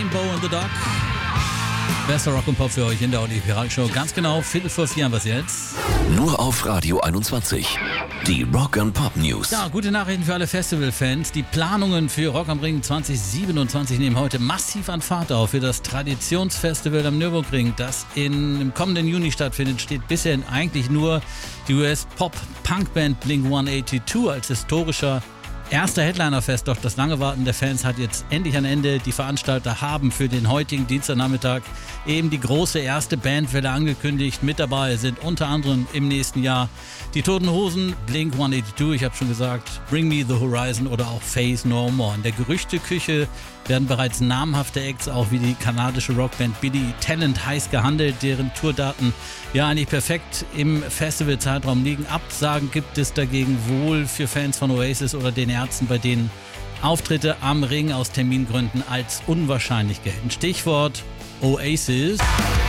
Rainbow in the Dark. Bester Rock und Pop für euch in der Olli Piral Show. Ganz genau, 3:45 haben wir es jetzt. Nur auf Radio 21. Die Rock and Pop News. Ja, gute Nachrichten für alle Festivalfans. Die Planungen für Rock am Ring 2027 nehmen heute massiv an Fahrt auf. Für das Traditionsfestival am Nürburgring, das im kommenden Juni stattfindet, steht bisher eigentlich nur die US-Pop-Punk-Band Blink-182 als historischer erster Headliner fest, doch das lange Warten der Fans hat jetzt endlich ein Ende. Die Veranstalter haben für den heutigen Dienstagnachmittag eben die große erste Bandwelle angekündigt. Mit dabei sind unter anderem im nächsten Jahr die Toten Hosen, Blink-182, ich habe schon gesagt, Bring Me the Horizon oder auch Faith No More. In der Gerüchteküche werden bereits namhafte Acts, auch wie die kanadische Rockband Billy Talent, heiß gehandelt, deren Tourdaten ja eigentlich perfekt im Festivalzeitraum liegen. Absagen gibt es dagegen wohl für Fans von Oasis oder den Ärzten, bei denen Auftritte am Ring aus Termingründen als unwahrscheinlich gelten. Stichwort Oasis.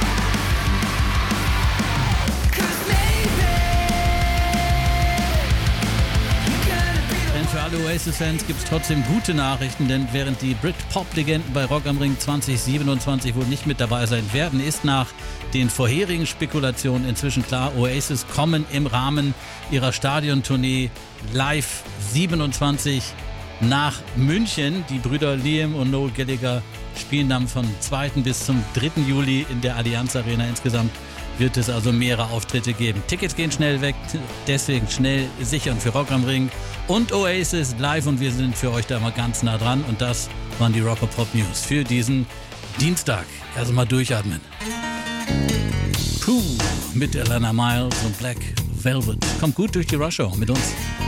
Für alle Oasis-Fans gibt es trotzdem gute Nachrichten, denn während die Brit-Pop-Legenden bei Rock am Ring 2027 wohl nicht mit dabei sein werden, ist nach den vorherigen Spekulationen inzwischen klar, Oasis kommen im Rahmen ihrer Stadiontournee Live 27 nach München. Die Brüder Liam und Noel Gallagher spielen dann von 2. bis zum 3. Juli in der Allianz Arena. Insgesamt wird es also mehrere Auftritte geben. Tickets gehen schnell weg, deswegen schnell sichern für Rock am Ring und Oasis live, und wir sind für euch da immer ganz nah dran, und das waren die Rock and Pop News für diesen Dienstag. Also mal durchatmen. Puh, mit Alana Miles und Black Velvet. Kommt gut durch die Rush Hour mit uns.